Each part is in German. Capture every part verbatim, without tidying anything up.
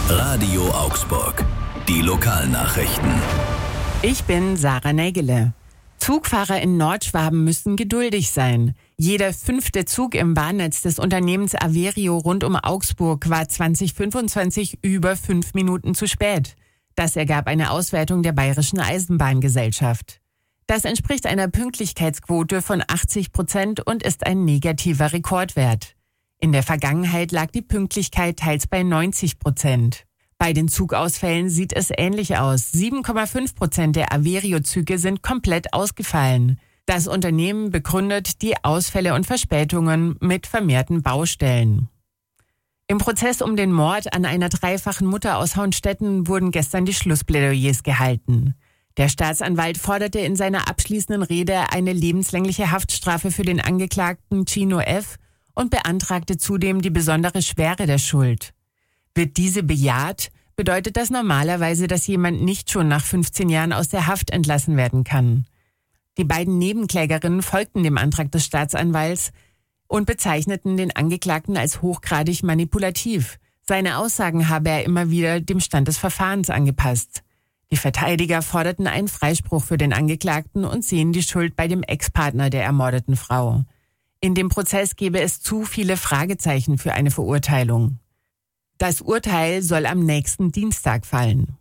Radio Augsburg. Die Lokalnachrichten. Ich bin Sarah Nägele. Zugfahrer in Nordschwaben müssen geduldig sein. Jeder fünfte Zug im Bahnnetz des Unternehmens Averio rund um Augsburg war zwanzig fünfundzwanzig über fünf Minuten zu spät. Das ergab eine Auswertung der Bayerischen Eisenbahngesellschaft. Das entspricht einer Pünktlichkeitsquote von achtzig Prozent und ist ein negativer Rekordwert. In der Vergangenheit lag die Pünktlichkeit teils bei neunzig Prozent. Bei den Zugausfällen sieht es ähnlich aus. sieben Komma fünf Prozent der Averio-Züge sind komplett ausgefallen. Das Unternehmen begründet die Ausfälle und Verspätungen mit vermehrten Baustellen. Im Prozess um den Mord an einer dreifachen Mutter aus Hauenstetten wurden gestern die Schlussplädoyers gehalten. Der Staatsanwalt forderte in seiner abschließenden Rede eine lebenslängliche Haftstrafe für den Angeklagten Gino F. und beantragte zudem die besondere Schwere der Schuld. Wird diese bejaht, bedeutet das normalerweise, dass jemand nicht schon nach fünfzehn Jahren aus der Haft entlassen werden kann. Die beiden Nebenklägerinnen folgten dem Antrag des Staatsanwalts und bezeichneten den Angeklagten als hochgradig manipulativ. Seine Aussagen habe er immer wieder dem Stand des Verfahrens angepasst. Die Verteidiger forderten einen Freispruch für den Angeklagten und sehen die Schuld bei dem Ex-Partner der ermordeten Frau. In dem Prozess gebe es zu viele Fragezeichen für eine Verurteilung. Das Urteil soll am nächsten Dienstag fallen.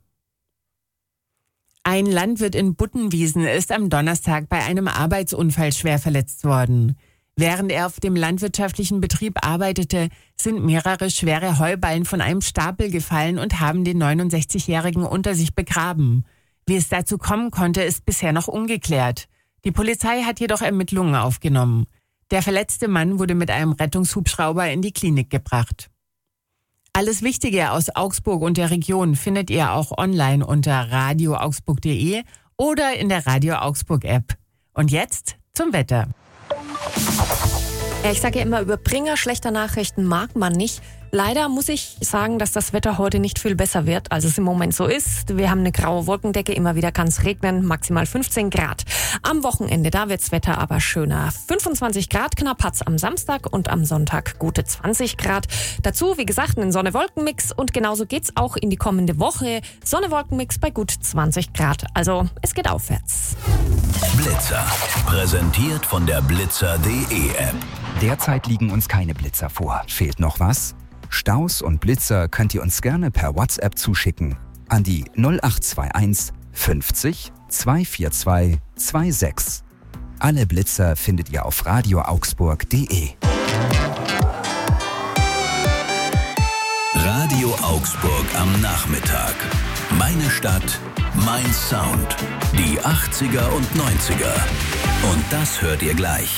Ein Landwirt in Buttenwiesen ist am Donnerstag bei einem Arbeitsunfall schwer verletzt worden. Während er auf dem landwirtschaftlichen Betrieb arbeitete, sind mehrere schwere Heuballen von einem Stapel gefallen und haben den neunundsechzigjährigen unter sich begraben. Wie es dazu kommen konnte, ist bisher noch ungeklärt. Die Polizei hat jedoch Ermittlungen aufgenommen. Der verletzte Mann wurde mit einem Rettungshubschrauber in die Klinik gebracht. Alles Wichtige aus Augsburg und der Region findet ihr auch online unter radio augsburg punkt de oder in der Radio Augsburg App. Und jetzt zum Wetter. Ja, ich sage ja immer, Überbringer schlechter Nachrichten mag man nicht. Leider muss ich sagen, dass das Wetter heute nicht viel besser wird, als es im Moment so ist. Wir haben eine graue Wolkendecke, immer wieder kann es regnen, maximal fünfzehn Grad. Am Wochenende, da wird's Wetter aber schöner. fünfundzwanzig Grad knapp hat's am Samstag und am Sonntag gute zwanzig Grad. Dazu, wie gesagt, ein Sonne-Wolken-Mix und genauso geht's auch in die kommende Woche. Sonne-Wolken-Mix bei gut zwanzig Grad. Also, es geht aufwärts. Blitzer. Präsentiert von der blitzer punkt de App. Derzeit liegen uns keine Blitzer vor. Fehlt noch was? Staus und Blitzer könnt ihr uns gerne per WhatsApp zuschicken an die null acht zwei eins fünfzig zweihundertvierundzwanzig sechsundzwanzig. Alle Blitzer findet ihr auf radio augsburg punkt de. Radio Augsburg am Nachmittag. Meine Stadt, mein Sound. Die achtziger und neunziger. Und das hört ihr gleich.